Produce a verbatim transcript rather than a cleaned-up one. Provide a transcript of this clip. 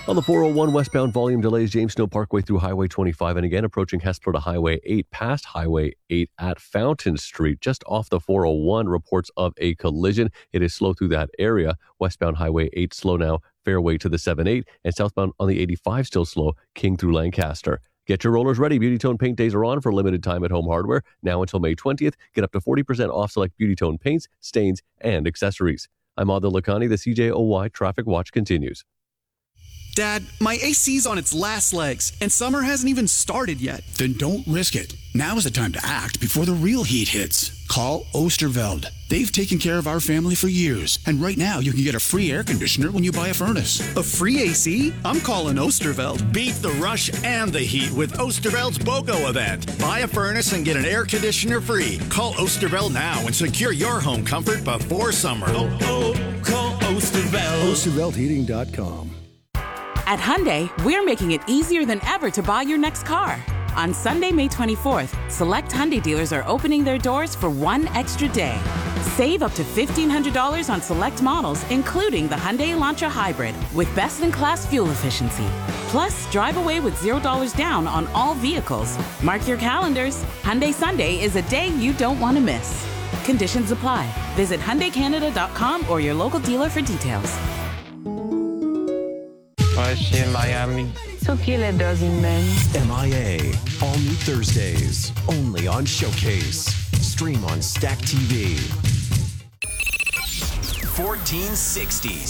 On the four oh one westbound, volume delays James Snow Parkway through Highway twenty-five and again approaching Hespeler to Highway eight past Highway eight at Fountain Street. Just off the four oh one, reports of a collision. It is slow through that area. Westbound Highway eight slow now, Fairway to the seven eight, and southbound on the eighty-five still slow, King through Lancaster. Get your rollers ready. Beauty Tone paint days are on for a limited time at Home Hardware. Now until May twentieth. Get up to forty percent off select Beauty Tone paints, stains, and accessories. I'm Adil Lakhani. The C J O Y Traffic Watch continues. Dad, my A C's on its last legs, and summer hasn't even started yet. Then don't risk it. Now is the time to act before the real heat hits. Call Oosterveld. They've taken care of our family for years, and right now you can get a free air conditioner when you buy a furnace. A free A C? I'm calling Oosterveld. Beat the rush and the heat with Oosterveld's BOGO event. Buy a furnace and get an air conditioner free. Call Oosterveld now and secure your home comfort before summer. Oh, oh, call Oosterveld. Oosterveld Heating dot com. At Hyundai, we're making it easier than ever to buy your next car. On Sunday, May twenty-fourth, select Hyundai dealers are opening their doors for one extra day. Save up to fifteen hundred dollars on select models, including the Hyundai Elantra Hybrid, with best-in-class fuel efficiency. Plus, drive away with zero dollars down on all vehicles. Mark your calendars. Hyundai Sunday is a day you don't want to miss. Conditions apply. Visit Hyundai Canada dot com or your local dealer for details. Was in Miami. So kill a dozen men. M I A. All new Thursdays. Only on Showcase. Stream on Stack T V. fourteen sixty.